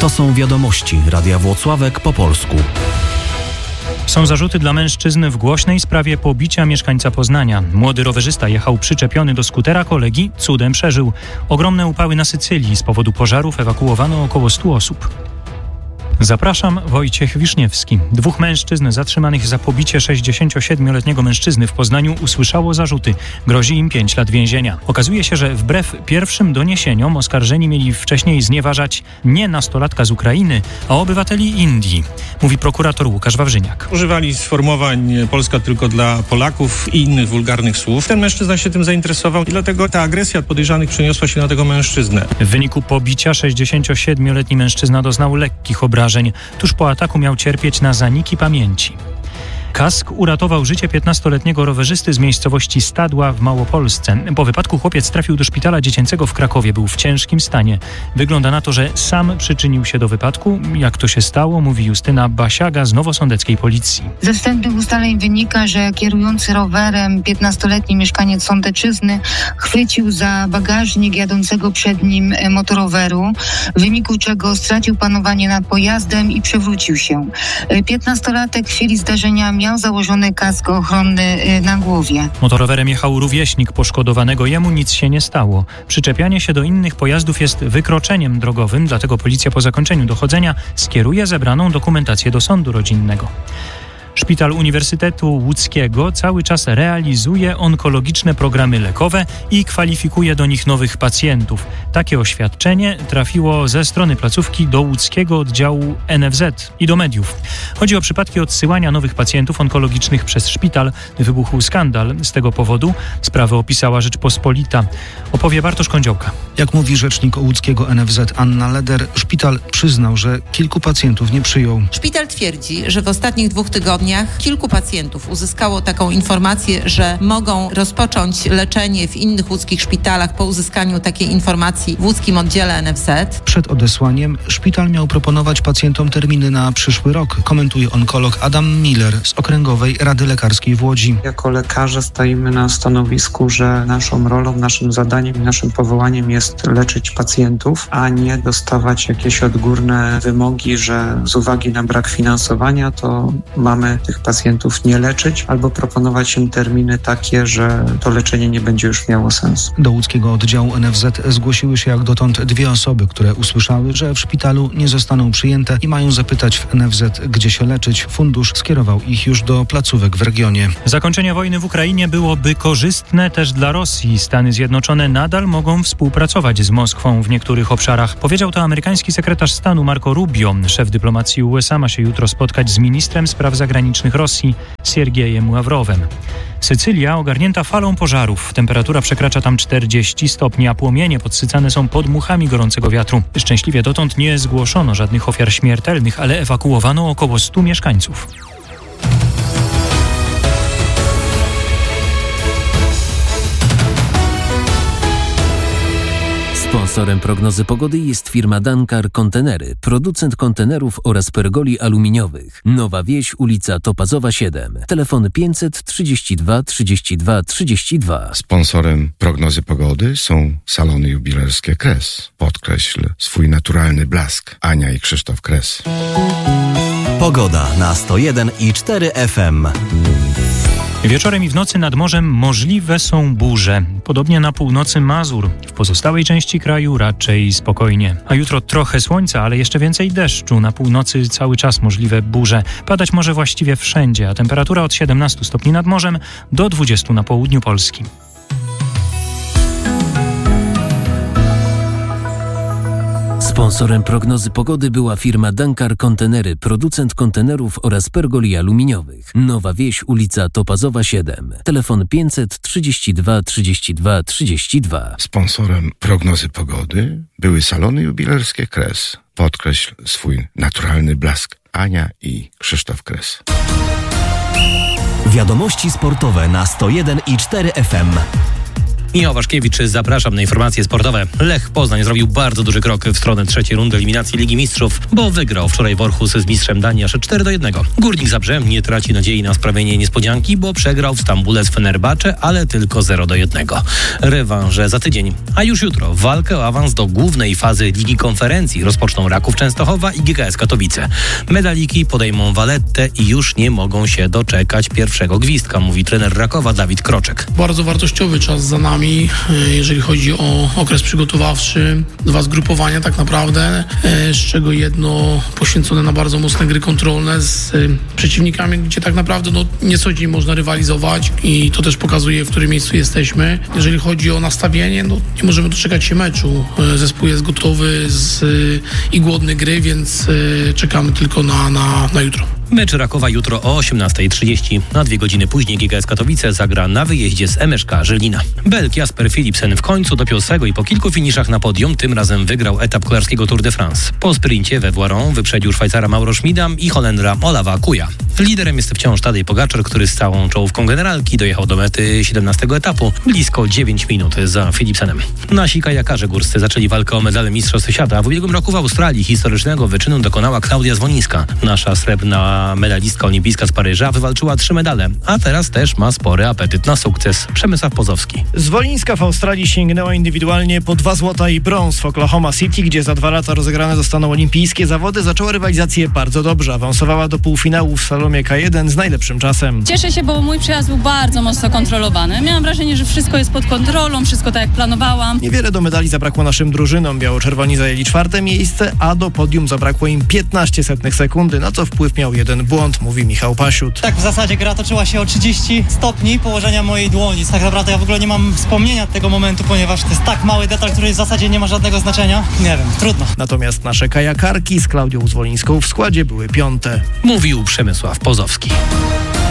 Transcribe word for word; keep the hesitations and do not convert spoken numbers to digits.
To są wiadomości Radia Włocławek po polsku. Są zarzuty dla mężczyzny w głośnej sprawie pobicia mieszkańca Poznania. Młody rowerzysta jechał przyczepiony do skutera kolegi, cudem przeżył. Ogromne upały na Sycylii. Z powodu pożarów ewakuowano około stu osób. Zapraszam, Wojciech Wiszniewski. Dwóch mężczyzn zatrzymanych za pobicie sześćdziesięciosiedmioletniego mężczyzny w Poznaniu usłyszało zarzuty. Grozi im pięć lat więzienia. Okazuje się, że wbrew pierwszym doniesieniom oskarżeni mieli wcześniej znieważać nie nastolatka z Ukrainy, a obywateli Indii, mówi prokurator Łukasz Wawrzyniak. Używali sformułowań Polska tylko dla Polaków i innych wulgarnych słów. Ten mężczyzna się tym zainteresował i dlatego ta agresja podejrzanych przeniosła się na tego mężczyznę. W wyniku pobicia sześćdziesięciosiedmioletni mężczyzna doznał lekkich obrażeń. Tuż po ataku miał cierpieć na zaniki pamięci. Kask uratował życie piętnastoletniego rowerzysty z miejscowości Stadła w Małopolsce. Po wypadku chłopiec trafił do szpitala dziecięcego w Krakowie. Był w ciężkim stanie. Wygląda na to, że sam przyczynił się do wypadku. Jak to się stało, mówi Justyna Basiaga z nowosądeckiej policji. Ze wstępnych ustaleń wynika, że kierujący rowerem piętnastoletni mieszkaniec Sądeczyzny chwycił za bagażnik jadącego przed nim motoroweru, w wyniku czego stracił panowanie nad pojazdem i przewrócił się. Piętnastolatek w chwili zdarzenia miał założony kask ochronny na głowie. Motorowerem jechał rówieśnik poszkodowanego, jemu nic się nie stało. Przyczepianie się do innych pojazdów jest wykroczeniem drogowym, dlatego policja po zakończeniu dochodzenia skieruje zebraną dokumentację do sądu rodzinnego. Szpital Uniwersytetu Łódzkiego cały czas realizuje onkologiczne programy lekowe i kwalifikuje do nich nowych pacjentów. Takie oświadczenie trafiło ze strony placówki do łódzkiego oddziału N F Z i do mediów. Chodzi o przypadki odsyłania nowych pacjentów onkologicznych przez szpital. Wybuchł skandal z tego powodu. Sprawę opisała Rzeczpospolita. Opowie Bartosz Kądziołka. Jak mówi rzecznik łódzkiego N F Z Anna Leder, szpital przyznał, że kilku pacjentów nie przyjął. Szpital twierdzi, że w ostatnich dwóch tygodniach kilku pacjentów uzyskało taką informację, że mogą rozpocząć leczenie w innych łódzkich szpitalach po uzyskaniu takiej informacji w łódzkim oddziale N F Z. Przed odesłaniem szpital miał proponować pacjentom terminy na przyszły rok, komentuje onkolog Adam Miller z Okręgowej Rady Lekarskiej w Łodzi. Jako lekarze stoimy na stanowisku, że naszą rolą, naszym zadaniem i naszym powołaniem jest leczyć pacjentów, a nie dostawać jakieś odgórne wymogi, że z uwagi na brak finansowania to mamy tych pacjentów nie leczyć albo proponować im terminy takie, że to leczenie nie będzie już miało sensu. Do łódzkiego oddziału N F Z zgłosiły się jak dotąd dwie osoby, które usłyszały, że w szpitalu nie zostaną przyjęte i mają zapytać w N F Z, gdzie się leczyć. Fundusz skierował ich już do placówek w regionie. Zakończenie wojny w Ukrainie byłoby korzystne też dla Rosji. Stany Zjednoczone nadal mogą współpracować z Moskwą w niektórych obszarach. Powiedział to amerykański sekretarz stanu Marco Rubio. Szef dyplomacji U S A ma się jutro spotkać z ministrem spraw zagranicznych Rosji Siergiejem Ławrowem. Sycylia ogarnięta falą pożarów. Temperatura przekracza tam czterdzieści stopni, a płomienie podsycane są podmuchami gorącego wiatru. Szczęśliwie dotąd nie zgłoszono żadnych ofiar śmiertelnych, ale ewakuowano około stu mieszkańców. Sponsorem prognozy pogody jest firma Dankar Kontenery, producent kontenerów oraz pergoli aluminiowych. Nowa Wieś, ulica Topazowa siedem. Telefon pięćset trzydzieści dwa trzydzieści dwa trzydzieści dwa. Sponsorem prognozy pogody są salony jubilerskie Kres. Podkreśl swój naturalny blask. Ania i Krzysztof Kres. Pogoda na sto jeden i cztery F M. Wieczorem i w nocy nad morzem możliwe są burze. Podobnie na północy Mazur. W pozostałej części kraju raczej spokojnie. A jutro trochę słońca, ale jeszcze więcej deszczu. Na północy cały czas możliwe burze. Padać może właściwie wszędzie, a temperatura od siedemnastu stopni nad morzem do dwudziestu na południu Polski. Sponsorem prognozy pogody była firma Dankar Kontenery, producent kontenerów oraz pergoli aluminiowych. Nowa Wieś, ulica Topazowa siedem. Telefon pięćset trzydzieści dwa trzydzieści dwa trzydzieści dwa. Sponsorem prognozy pogody były salony jubilerskie Kres. Podkreśl swój naturalny blask. Ania i Krzysztof Kres. Wiadomości sportowe na sto jeden i cztery F M. Michał Waszkiewicz, zapraszam na informacje sportowe. Lech Poznań zrobił bardzo duży krok w stronę trzeciej rundy eliminacji Ligi Mistrzów, bo wygrał wczoraj w Orhus z mistrzem Danii aż cztery do jednego. Górnik Zabrze nie traci nadziei na sprawienie niespodzianki, bo przegrał w Stambule z Fenerbahce, ale tylko zero do jednego. Rewanże za tydzień. A już jutro walkę o awans do głównej fazy Ligi Konferencji rozpoczną Raków Częstochowa i G K S Katowice. Medaliki podejmą Valettę i już nie mogą się doczekać pierwszego gwizdka, mówi trener Rakowa Dawid Kroczek. Bardzo wartościowy czas za nami, jeżeli chodzi o okres przygotowawczy, dwa zgrupowania tak naprawdę, z czego jedno poświęcone na bardzo mocne gry kontrolne z przeciwnikami, gdzie tak naprawdę no, nie co dzień można rywalizować i to też pokazuje, w którym miejscu jesteśmy. Jeżeli chodzi o nastawienie, no nie możemy doczekać się meczu. Zespół jest gotowy z, i głodny gry, więc czekamy tylko na, na, na jutro. Mecz Rakowa jutro o osiemnasta trzydzieści, a dwie godziny później G K S Katowice zagra na wyjeździe z M S K Żylina. Belg Jasper Philipsen w końcu dopiął swego i po kilku finiszach na podium tym razem wygrał etap kolarskiego Tour de France. Po sprincie we Voiron wyprzedził Szwajcara Mauro Schmida i Holendra Olawa Kuja. Liderem jest wciąż Tadej Pogaczar, który z całą czołówką generalki dojechał do mety siedemnastego etapu, blisko dziewięć minut za Philipsenem. Nasi kajakarze górscy zaczęli walkę o medale Mistrzostw Świata, a w ubiegłym roku w Australii historycznego wyczynu dokonała Klaudia Zwolińska. Nasza srebrna medalistka olimpijska z Paryża wywalczyła trzy medale, a teraz też ma spory apetyt na sukces. Przemysław Pozowski. Zwolińska w Australii sięgnęła indywidualnie po dwa złota i brąz w Oklahoma City, gdzie za dwa lata rozegrane zostaną olimpijskie zawody. Zaczęła rywalizację bardzo dobrze. Awansowała do półfinału w slalomie K jeden z najlepszym czasem. Cieszę się, bo mój przyjazd był bardzo mocno kontrolowany. Miałam wrażenie, że wszystko jest pod kontrolą, wszystko tak jak planowałam. Niewiele do medali zabrakło naszym drużynom. Biało-czerwoni zajęli czwarte miejsce, a do podium zabrakło im piętnaście setnych sekundy, na co wpływ miał jeden błąd, mówi Michał Pasiut. Tak w zasadzie gra toczyła się o trzydzieści stopni położenia mojej dłoni. Tak naprawdę ja w ogóle nie mam wspomnienia tego momentu, ponieważ to jest tak mały detal, który w zasadzie nie ma żadnego znaczenia. Nie wiem, trudno. Natomiast nasze kajakarki z Klaudią Zwolińską w składzie były piąte. Mówił Przemysław Pozowski.